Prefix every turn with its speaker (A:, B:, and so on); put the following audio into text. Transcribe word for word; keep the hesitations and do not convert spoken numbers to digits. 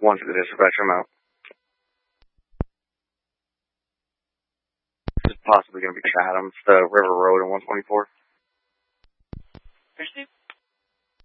A: One to the dispatcher, I'm out. This is possibly going to be Chatham. It's the River Road in one twenty-four.
B: Here's Steve.